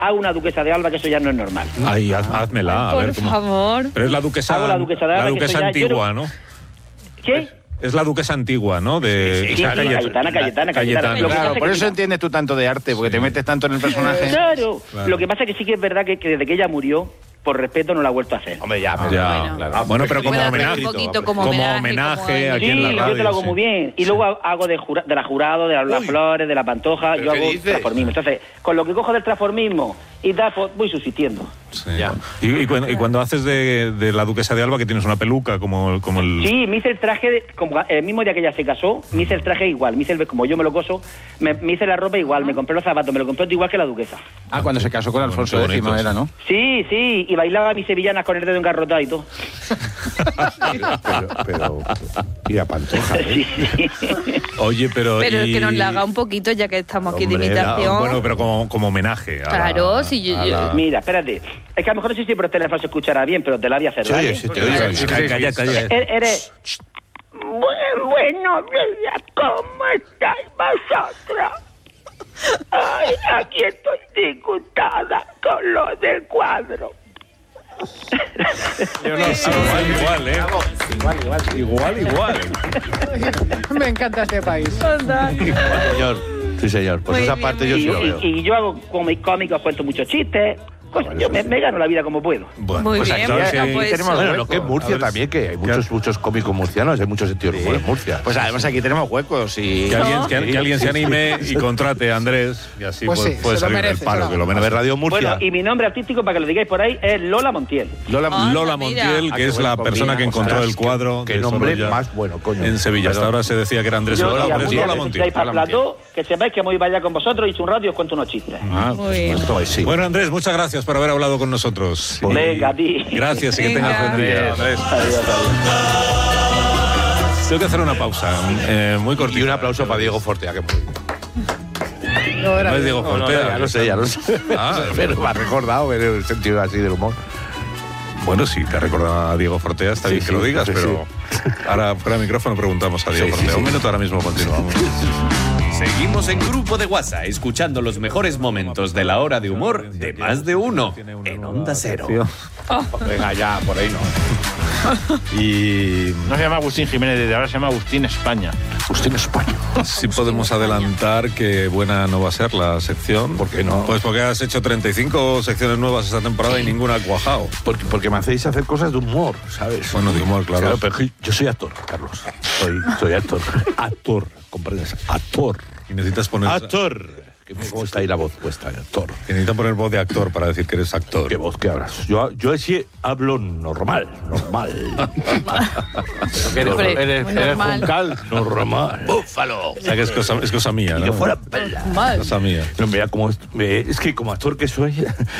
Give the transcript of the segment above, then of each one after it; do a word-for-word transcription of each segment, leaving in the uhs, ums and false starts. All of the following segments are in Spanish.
hago una duquesa de Alba, que eso ya no es normal. Ay, haz, házmela, a Por ver. ¿cómo? favor. Pero es la duquesa, Hago la duquesa de Alba, la que duquesa eso ya- antigua, yo ¿no? ¿Qué? Es la duquesa antigua, ¿no? De Sí, sí, Cayetana, Cayetana, Cayetana. Lo que Claro, pasa por es eso que- entiendes tú tanto de arte, porque te metes tanto en el personaje. Claro. Claro. Lo que pasa es que sí que es verdad que, que desde que ella murió, por respeto, no la ha vuelto a hacer. Hombre, ya, pero- Ya, Bueno. claro. Bueno, pero como Puede hacer homenaje. un poquito como como homenaje, homenaje como aquí Sí, en la radio. yo te lo hago sí. muy bien. Y luego hago de, jura, de la jurado, de la- las Uy. flores, de la pantoja, ¿Pero yo qué hago dices? transformismo. Entonces, con lo que cojo del transformismo y tal, pues voy subsistiendo. Sí. Ya. Y, y cuando, y cuando haces de, de la duquesa de Alba, que tienes una peluca, como, como el... Sí, me hice el traje, de- como el mismo día que ella se casó, me hice el traje igual, me hice el, como yo me lo coso, me, me hice la ropa igual, me compré los zapatos, me lo compré todo igual que la duquesa. Ah, cuando se casó con Alfonso Qué X bonitos. era, ¿no? Sí, sí, y bailaba mis sevillanas con el dedo engarrotado y todo. Pero, pero, y a Pantoja, ¿eh? Sí, sí. Oye, pero... Pero y- que nos la haga un poquito, ya que estamos aquí de Hombre, imitación. Bueno, pero como, como homenaje. A Claro, la, si yo- a yo- la- Mira, espérate. Es que a lo mejor no sé si por el teléfono se escuchará bien, pero te la voy a hacer. Se ¿vale? oye, sí, te oye. Sí, Calla, calla, calla. Er- Eres... Bu- Buenos días, ¿cómo estáis vosotros? Ay, aquí estoy disgustada con lo del cuadro. Yo no sé. Igual, igual, ¿eh? Igual, igual. Igual, igual. Me encanta este país. Señor, sí, señor. Pues Muy esa bien, parte muy yo Y, sí lo y- veo. y yo hago cómic- cómicos, cuento muchos chistes. Cosas. Yo me, me gano la vida como puedo. Bueno, Muy pues bien, aquí bueno, sí- pues tenemos- Bueno, lo que es A Murcia ver, también, que hay muchos, muchos cómicos murcianos, hay mucho sentido del humor en Murcia. Pues además aquí tenemos huecos y... Que alguien, que, que alguien se anime y contrate a Andrés y así Pues puede, sí, puede se lo salir merece, del palo, se lo- que lo A merece. ver, Radio Murcia. Bueno, y mi nombre artístico, para que lo digáis por ahí, es Lola Montiel. Lola, Ah, Lola mira. Montiel, Ah, que qué es bueno, la combina, persona que encontró ostras, el cuadro qué de nombre Sorolla más bueno, coño. en Sevilla. Hasta Perdón. ahora se decía que era Andrés Yo, Sorolla, y pero es algún día Lola que Montiel. estáis para plató, que sepáis que me voy para allá con vosotros, hice un rato y os cuento unos chistes. Ah, Muy bien. pues sí. Bueno, Andrés, muchas gracias por haber hablado con nosotros. Y- Venga, a ti. Gracias y que Venga. tengas buen día, Andrés. Adiós, adiós. Tengo que hacer una pausa, eh, muy cortita. Y un aplauso para Diego Fortea, que muy... No es Diego No, no, Fortea. ya lo sé, ya lo sé. Ah. Pero me ha recordado ver el sentido así del humor. Bueno, sí, te recordaba a Diego Fortea, está Sí, bien que sí, lo digas, sí, pero ahora fuera de micrófono preguntamos a Diego Sí, sí, Fortea. sí. Un minuto, ahora mismo continuamos. Seguimos en Grupo de WhatsApp, escuchando los mejores momentos de la hora de humor de Más de Uno en Onda Cero. Venga, ya, por ahí no. Y No se llama Agustín Jiménez, desde ahora se llama Agustín España. Agustín España. sí podemos adelantar que buena no va a ser la sección. ¿Por qué no? Pues porque has hecho treinta y cinco secciones nuevas esta temporada y ninguna ha cuajado. Porque, porque me hacéis hacer cosas de humor, ¿sabes? Bueno, de humor, claro. pero yo soy actor, Carlos. Soy, soy actor. Actor, ¿comprendes? Actor. Y necesitas poner... Actor. Que me- ¿Cómo está ahí la voz puesta? Actor. que necesitas poner voz de actor para decir que eres actor. ¿Qué voz que hablas? Yo, yo sí hablo normal, normal. Eres, Hombre, eres, muy eres normal. Juncal. normal. Búfalo. O sea, que es cosa, es cosa mía, Y ¿no? yo fuera pela. Mal. Cosa mía. No, mira, como, es que como actor que soy,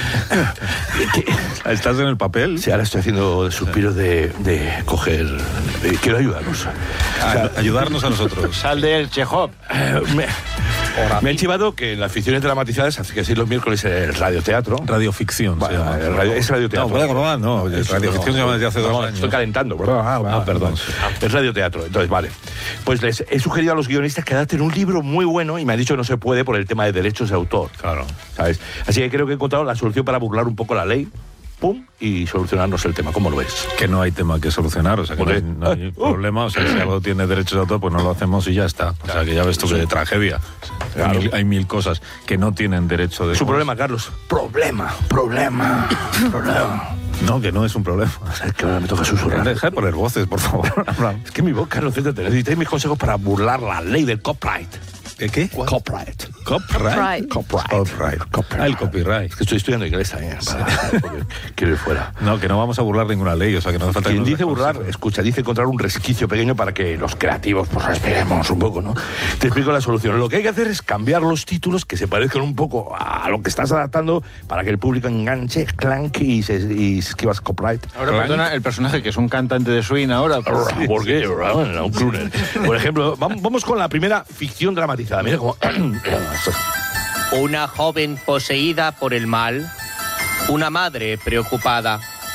que- ¿Estás en el papel? sí, ahora estoy haciendo suspiros de, de coger. de- quiero ayudarnos. A- ayudarnos a nosotros. Sal del Chekhov. Eh, me, me han chivado que en las ficciones dramatizadas, hace que sí, los miércoles en el radioteatro. Radioficción se Bueno, llama. el radio- es radioteatro. No, puede grabar, no. Es- Radioficción se llama desde hace no, dos no, años. Estoy calentando, ¿verdad? Ah, Ah, perdón. Es radioteatro, entonces vale. Pues les he sugerido a los guionistas que adapten un libro muy bueno y me han dicho que no se puede por el tema de derechos de autor. Claro. ¿Sabes? Así que creo que he encontrado la solución para burlar un poco la ley, pum, y solucionarnos el tema. ¿Cómo lo ves? Que no hay tema que solucionar, o sea, que no hay, Joder. no hay problema. O sea, si algo tiene derechos de autor, pues no lo hacemos y ya está. O sea, que ya ves tú que tragedia. Claro. Hay, mil, hay mil cosas que no tienen derecho de... Su problema, Carlos. Problema, problema, problema. No, que no es un problema. Es que ahora me toca susurrar. Deja de poner voces, por favor. Es que mi voz, Carlos, céntrate. Necesitáis mis consejos para burlar la ley del copyright. ¿Qué? ¿Qué? Copyright. Copyright. Copyright. Copyright. Ah, el copyright. Es que estoy estudiando inglés también. Para, porque quiero ir fuera. No, que no vamos a burlar ninguna ley, o sea, que no hace falta que Quien nos dice burlar, aconsejen. escucha, dice encontrar un resquicio pequeño para que los creativos pues respiremos un poco, ¿no? Te explico la solución. Lo que hay que hacer es cambiar los títulos que se parezcan un poco a lo que estás adaptando para que el público enganche, clank y se, y se esquiva copyright. Ahora, perdona, el personaje que es un cantante de swing ahora. pues- ¿Por qué? Un crooner. Por ejemplo, vam- vamos con la primera ficción dramatizada. Mira cómo... Una joven poseída por el mal, una madre preocupada.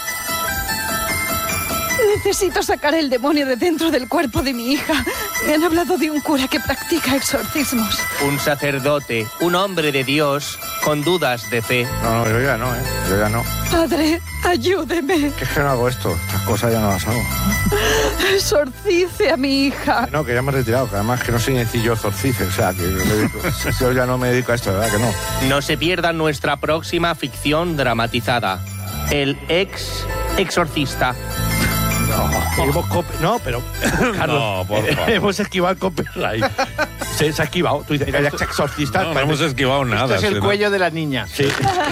Necesito sacar el demonio de dentro del cuerpo de mi hija. Me han hablado de un cura que practica exorcismos. Un sacerdote, un hombre de Dios, con dudas de fe. No, no, yo ya no, ¿eh? Yo ya no. Padre, ayúdeme. Que es que no hago esto. Estas cosas ya no las hago. Exorcice a mi hija. No, que ya me he retirado, que además que no soy ni yo exorcice, o sea, que me dedico- yo ya no me dedico a esto, ¿verdad? Que no. No se pierdan nuestra próxima ficción dramatizada. El ex exorcista. No, hemos copi- no, pero Carlos, No, por favor. hemos esquivado el copyright. Se, se ha esquivado. Tú dices que eres exorcista. No, no hemos esquivado nada. Esto es el si no- cuello de la niña. Sí.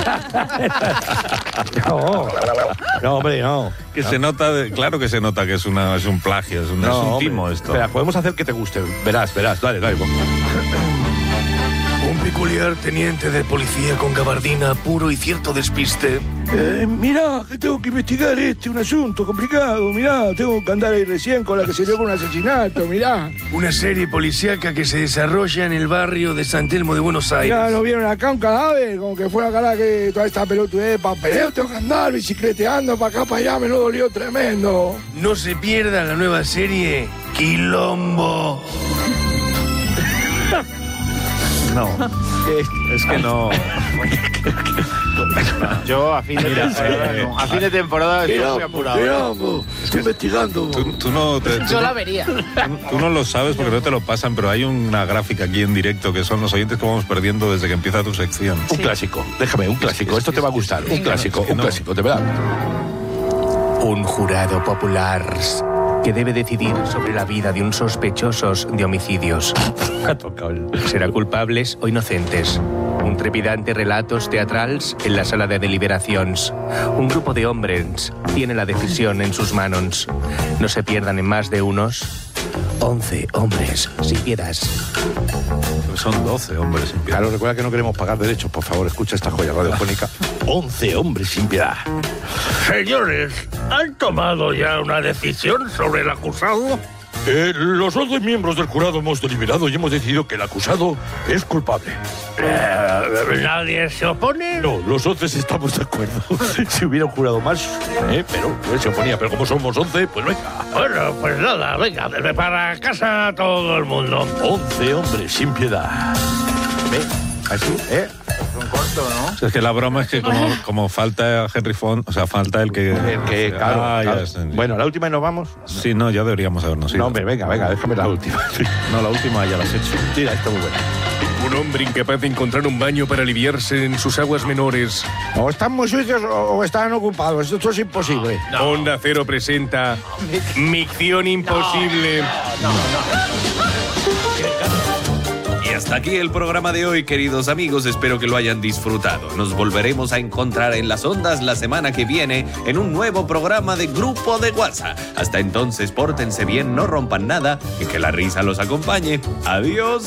no, no, hombre, no. Que se nota, de- claro que se nota que es, una, es un plagio, es un, No, es un hombre. timo esto. Espera, podemos hacer que te guste. Verás, verás, dale, dale. Un peculiar teniente de policía con gabardina, puro y cierto despiste. Eh, mirá, que tengo que investigar este, un asunto complicado, mirá, tengo que andar ahí recién con la que se dio con un asesinato, mirá. Una serie policíaca que se desarrolla en el barrio de San Telmo de Buenos Aires. Mirá, ¿no vieron acá un cadáver? Como que fuera cara que toda esta pelotudez, papeleo, tengo que andar bicicleteando para acá, para allá, me lo dolió tremendo. No se pierda la nueva serie Quilombo. No, es que no. Yo a fin de Mira, temporada, eh, no. A fin de temporada estoy muy apurado. Quilombo, estoy investigando. Tú, tú no, te- tú Yo la no- vería. tú, tú no lo sabes porque no te lo pasan, pero hay una gráfica aquí en directo que son los oyentes que vamos perdiendo desde que empieza tu sección. Un clásico, déjame, un clásico, esto te va a gustar, un clásico, es que un no. clásico, de verdad. Un jurado popular que debe decidir sobre la vida de un sospechosos de homicidios. Ha tocado el... ¿Será culpables o inocentes? Un trepidante relatos teatrals en la sala de deliberaciones. Un grupo de hombres tiene la decisión en sus manos. No se pierdan en más de unos once hombres sin piedad. Son doce hombres sin piedad. Claro, recuerda que no queremos pagar derechos, por favor, escucha esta joya radiofónica. once hombres sin piedad. Señores, ¿han tomado ya una decisión sobre el acusado? Eh, los once miembros del jurado hemos deliberado y hemos decidido que el acusado es culpable. Eh, ¿Nadie se opone? No, los once estamos de acuerdo. Si hubiera un jurado más, eh, pero él se oponía. Pero como somos once, pues venga. Bueno, pues nada, venga, para casa todo el mundo. once hombres sin piedad. ¿Ve? Así, ¿eh? Un corto, ¿no? O sea, es que la broma es que como, como falta Henry Font, o sea, falta el que... El que, claro, Ah, ya claro. sé. Bueno, la última y nos vamos. Sí, no, ya deberíamos habernos ido. No, hombre, venga, venga, déjame la última. No, la última ya la has hecho. Mira, está muy buena. Un hombre incapaz de encontrar un baño para aliviarse en sus aguas menores. O están muy sucios o están ocupados. Esto es imposible. Onda Cero presenta Micción Imposible. Y hasta aquí el programa de hoy, queridos amigos. Espero que lo hayan disfrutado. Nos volveremos a encontrar en las ondas la semana que viene en un nuevo programa de Grupo de WhatsApp. Hasta entonces, pórtense bien, no rompan nada y que la risa los acompañe. Adiós.